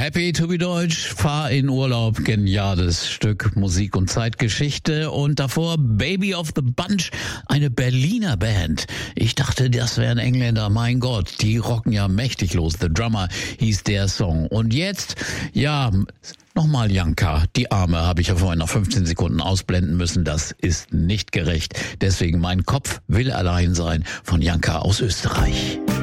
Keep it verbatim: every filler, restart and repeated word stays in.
Happy to be Deutsch, fahr in Urlaub, geniales Stück Musik und Zeitgeschichte und davor Baby of the Bunch, eine Berliner Band. Ich dachte, das wären Engländer, mein Gott, die rocken ja mächtig los. The Drummer hieß der Song. Und jetzt, ja, nochmal Janka, die Arme habe ich ja vorhin nach fünfzehn Sekunden ausblenden müssen, das ist nicht gerecht. Deswegen mein Kopf will allein sein von Janka aus Österreich.